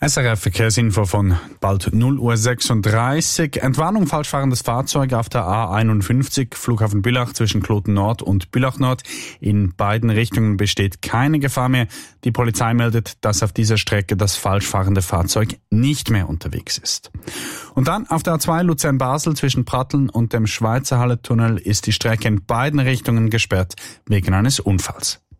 SRF Verkehrsinfo von bald 0:36 Uhr. Entwarnung falsch fahrendes Fahrzeug auf der A51 Flughafen Bülach zwischen Kloten Nord und Bülach Nord. In beiden Richtungen besteht keine Gefahr mehr. Die Polizei meldet, dass auf dieser Strecke das falsch fahrende Fahrzeug nicht mehr unterwegs ist. Und dann auf der A2 Luzern-Basel zwischen Pratteln und dem Schweizerhalle-Tunnel ist die Strecke in beiden Richtungen gesperrt wegen eines Unfalls.